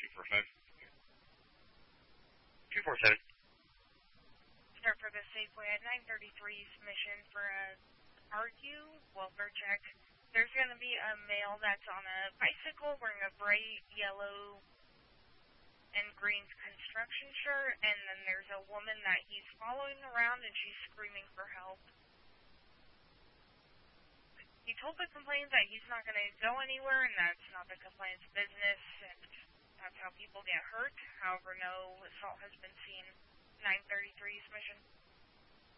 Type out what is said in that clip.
245. 247. Start for the Safeway at 933 submission for a RQ welfare check. There's going to be a male that's on a bicycle wearing a bright yellow and green construction shirt, and then there's a woman that he's following around and she's screaming for help. He told the complainant that he's not going to go anywhere and that's not the complainant's business, and that's how people get hurt. However, no assault has been seen. 933 submission.